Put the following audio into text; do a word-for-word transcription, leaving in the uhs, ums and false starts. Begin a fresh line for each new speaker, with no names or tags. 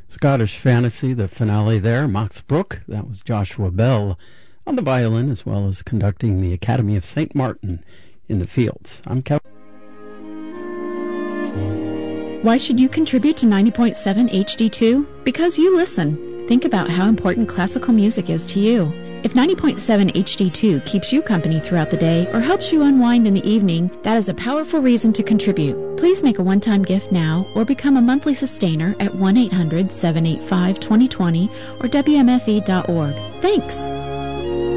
Scottish Fantasy, the finale there. Max Bruch, that was Joshua Bell on the violin, as well as conducting the Academy of Saint Martin in the Fields. I'm Kevin.
Why should you contribute to ninety point seven H D two? Because you listen. Think about how important classical music is to you. If ninety point seven H D two keeps you company throughout the day or helps you unwind in the evening, that is a powerful reason to contribute. Please make a one-time gift now or become a monthly sustainer at one eight hundred seven eight five two zero two zero or W M F E dot org. Thanks!